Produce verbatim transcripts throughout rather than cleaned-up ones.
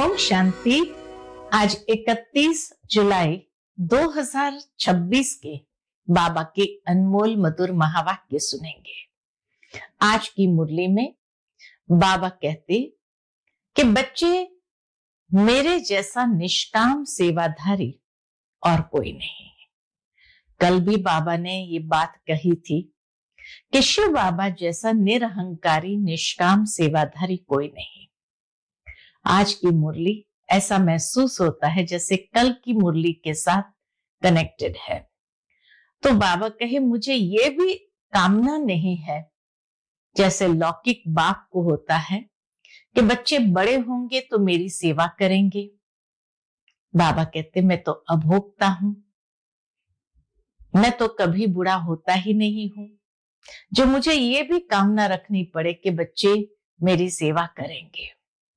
ओम शांति। आज इकतीस जुलाई दो हज़ार छब्बीस के बाबा के अनमोल मधुर महावाक्य सुनेंगे। आज की मुरली में बाबा कहते कि बच्चे, मेरे जैसा निष्काम सेवाधारी और कोई नहीं। कल भी बाबा ने ये बात कही थी कि शिव बाबा जैसा निरहंकारी निष्काम सेवाधारी कोई नहीं। आज की मुरली ऐसा महसूस होता है जैसे कल की मुरली के साथ कनेक्टेड है। तो बाबा कहे, मुझे ये भी कामना नहीं है जैसे लौकिक बाप को होता है कि बच्चे बड़े होंगे तो मेरी सेवा करेंगे। बाबा कहते, मैं तो अभोक्ता हूं, मैं तो कभी बूढ़ा होता ही नहीं हूं जो मुझे ये भी कामना रखनी पड़े कि बच्चे मेरी सेवा करेंगे।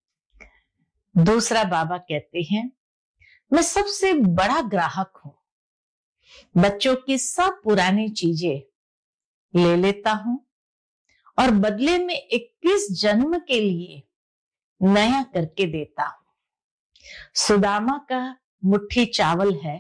दूसरा बाबा कहते हैं, मैं सबसे बड़ा ग्राहक हूं, बच्चों की सब पुरानी चीजें ले लेता हूं और बदले में इक्कीस जन्म के लिए नया करके देता हूं। सुदामा का मुट्ठी चावल है,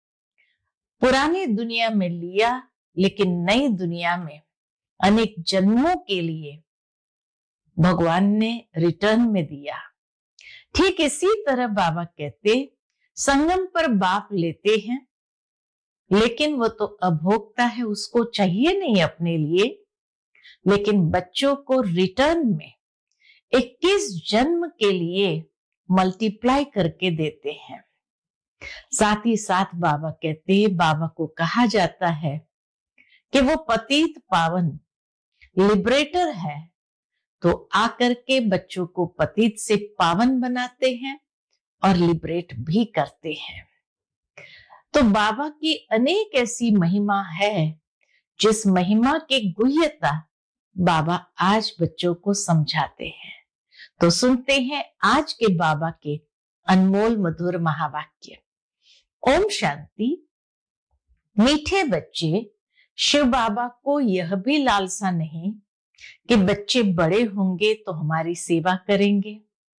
पुरानी दुनिया में लिया लेकिन नई दुनिया में अनेक जन्मों के लिए भगवान ने रिटर्न में दिया। ठीक इसी तरह बाबा कहते, संगम पर बाप लेते हैं लेकिन वो तो अभोक्ता है, उसको चाहिए नहीं अपने लिए, लेकिन बच्चों को रिटर्न में इक्कीस जन्म के लिए मल्टीप्लाई करके देते हैं। साथ ही साथ बाबा कहते, बाबा को कहा जाता है कि वो पतित पावन लिबरेटर है, तो आकर के बच्चों को पतित से पावन बनाते हैं और लिबरेट भी करते हैं। तो बाबा की अनेक ऐसी महिमा है जिस महिमा की गुह्यता बाबा आज बच्चों को समझाते हैं। तो सुनते हैं आज के बाबा के अनमोल मधुर महावाक्य। ओम शांति। मीठे बच्चे, शिव बाबा को यह भी लालसा नहीं कि बच्चे बड़े होंगे तो हमारी सेवा करेंगे।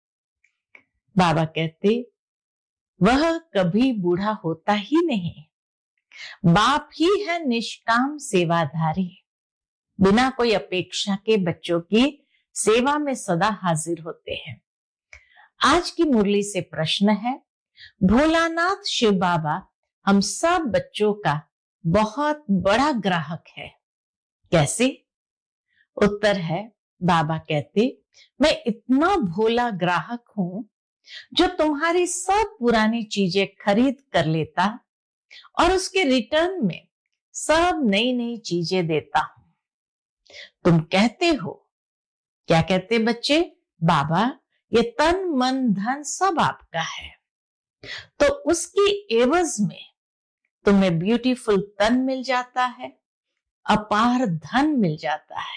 बाबा कहते, वह कभी बूढ़ा होता ही नहीं, बाप ही है निष्काम सेवाधारी, बिना कोई अपेक्षा के बच्चों की सेवा में सदा हाजिर होते हैं। आज की मुरली से प्रश्न है, भोलानाथ शिव बाबा हम सब बच्चों का बहुत बड़ा ग्राहक है, कैसे? उत्तर है, बाबा कहते, मैं इतना भोला ग्राहक हूं जो तुम्हारी सब पुरानी चीजें खरीद कर लेता और उसके रिटर्न में सब नई नई चीजें देता हूं। तुम कहते हो, क्या कहते बच्चे? बाबा, ये तन मन धन सब आपका है, तो उसकी एवज में तुम्हें ब्यूटीफुल तन मिल जाता है, अपार धन मिल जाता है।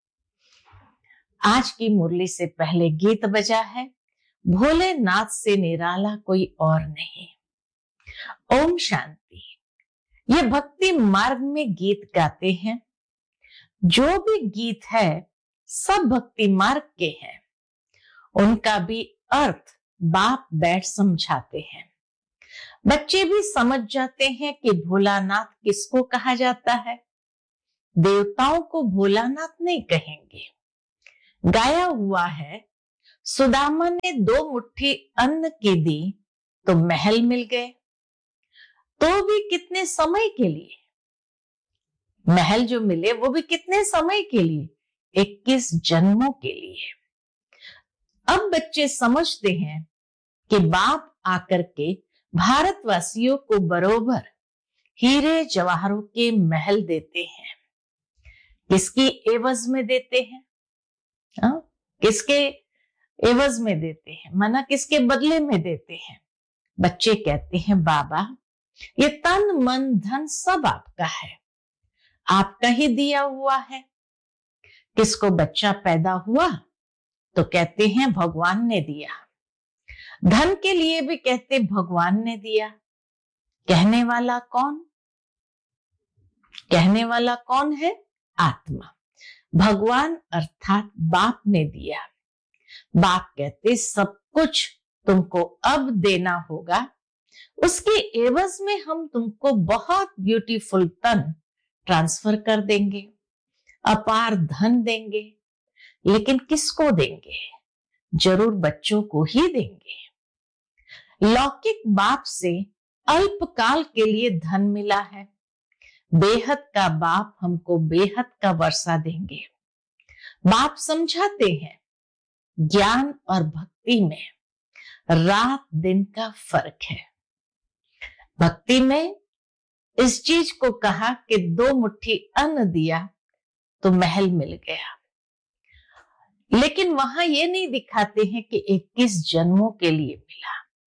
आज की मुरली से पहले गीत बजा है, भोलेनाथ से निराला कोई और नहीं। ओम शांति। ये भक्ति मार्ग में गीत गाते हैं, जो भी गीत है सब भक्ति मार्ग के हैं, उनका भी अर्थ बाप बैठ समझाते हैं। बच्चे भी समझ जाते हैं कि भोलानाथ किसको कहा जाता है। देवताओं को भोलानाथ नहीं कहेंगे। गाया हुआ है, सुदामा ने दो मुट्ठी अन्न की दी तो महल मिल गए, तो भी कितने समय के लिए? महल जो मिले वो भी कितने समय के लिए? इक्कीस जन्मों के लिए। अब बच्चे समझते हैं कि बाप आकर के भारतवासियों को बरोबर हीरे जवाहरों के महल देते हैं। किसकी एवज में देते हैं? हा? किसके एवज में देते हैं, माना किसके बदले में देते हैं? बच्चे कहते हैं, बाबा ये तन मन धन सब आपका है, आपका ही दिया हुआ है। किसको बच्चा पैदा हुआ तो कहते हैं भगवान ने दिया, धन के लिए भी कहते भगवान ने दिया। कहने वाला कौन? कहने वाला कौन है? आत्मा। भगवान अर्थात बाप ने दिया। बाप कहते सब कुछ तुमको अब देना होगा, उसके एवज में हम तुमको बहुत ब्यूटीफुल तन ट्रांसफर कर देंगे, अपार धन देंगे। लेकिन किसको देंगे? जरूर बच्चों को ही देंगे। लौकिक बाप से अल्पकाल के लिए धन मिला है, बेहद का बाप हमको बेहद का वर्षा देंगे। बाप समझाते हैं ज्ञान और भक्ति में रात दिन का फर्क है। भक्ति में इस चीज को कहा कि दो मुट्ठी अन्न दिया तो महल मिल गया, लेकिन वहां ये नहीं दिखाते हैं कि इक्कीस जन्मों के लिए मिला।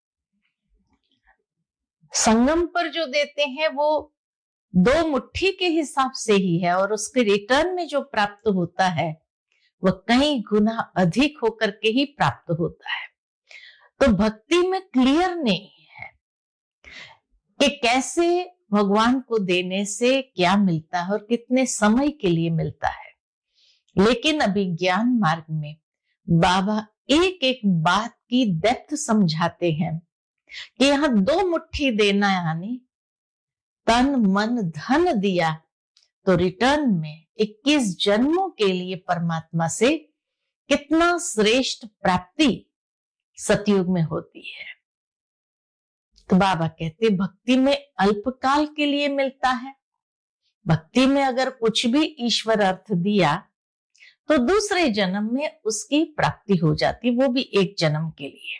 संगम पर जो देते हैं वो दो मुट्ठी के हिसाब से ही है, और उसके रिटर्न में जो प्राप्त होता है वह कई गुना अधिक होकर के ही प्राप्त होता है। तो भक्ति में क्लियर नहीं है कि कैसे भगवान को देने से क्या मिलता है और कितने समय के लिए मिलता है। लेकिन अभी ज्ञान मार्ग में बाबा एक एक बात की डेप्थ समझाते हैं कि यहां दो मुट्ठी देना, यानी तन मन धन दिया तो रिटर्न में इक्कीस जन्मों के लिए परमात्मा से कितना श्रेष्ठ प्राप्ति सतयुग में होती है। तो बाबा कहते भक्ति में अल्पकाल के लिए मिलता है। भक्ति में अगर कुछ भी ईश्वर अर्थ दिया तो दूसरे जन्म में उसकी प्राप्ति हो जाती, वो भी एक जन्म के लिए।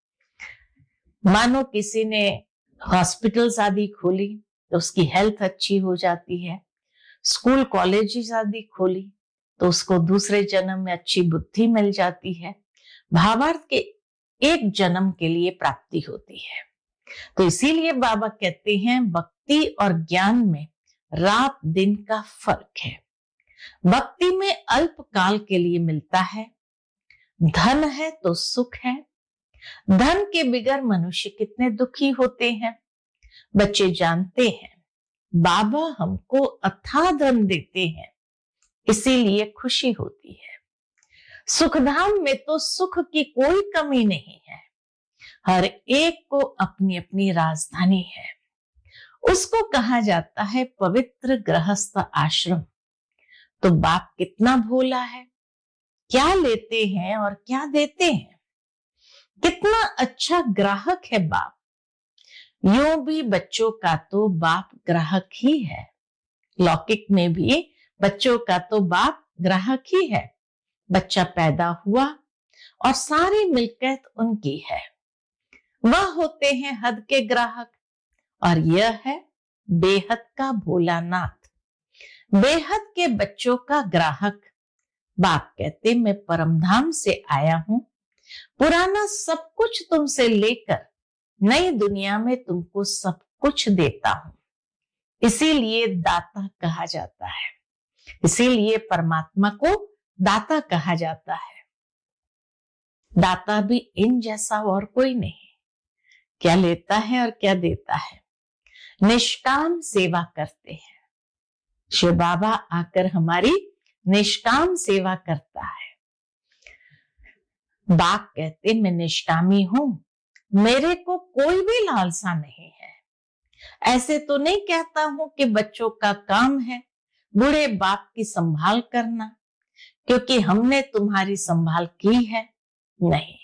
मानो किसी ने हॉस्पिटल्स आदि खोली तो उसकी हेल्थ अच्छी हो जाती है, स्कूल कॉलेजेस आदि खोली तो उसको दूसरे जन्म में अच्छी बुद्धि मिल जाती है। भावार्थ के एक जन्म के लिए प्राप्ति होती है। तो इसीलिए बाबा कहते हैं भक्ति और ज्ञान में रात दिन का फर्क है। भक्ति में अल्पकाल के लिए मिलता है, धन है तो सुख है। धन के बिगर मनुष्य कितने दुखी होते हैं। बच्चे जानते हैं बाबा हमको अथाह धन देते हैं, इसीलिए खुशी होती है। सुखधाम में तो सुख की कोई कमी नहीं है, हर एक को अपनी अपनी राजधानी है। उसको कहा जाता है पवित्र गृहस्थ आश्रम। तो बाप कितना भोला है, क्या लेते हैं और क्या देते हैं। कितना अच्छा ग्राहक है बाप। यूं भी बच्चों का तो बाप ग्राहक ही है, लौकिक में भी बच्चों का तो बाप ग्राहक ही है। बच्चा पैदा हुआ और सारी मिल्कियत उनकी है, वह होते हैं हद के ग्राहक। और यह है बेहद का भोलानाथ, बेहद के बच्चों का ग्राहक। बाप कहते मैं परमधाम से आया हूं, पुराना सब कुछ तुमसे लेकर नई दुनिया में तुमको सब कुछ देता हूं। इसीलिए दाता कहा जाता है, इसीलिए परमात्मा को दाता कहा जाता है। दाता भी इन जैसा और कोई नहीं, क्या लेता है और क्या देता है। निष्काम सेवा करते हैं। शिव बाबा आकर हमारी निष्काम सेवा करता है। बाप कहते मैं निष्कामी हूं, मेरे को कोई भी लालसा नहीं है। ऐसे तो नहीं कहता हूं कि बच्चों का काम है बूढ़े बाप की संभाल करना, क्योंकि हमने तुम्हारी संभाल की है, नहीं।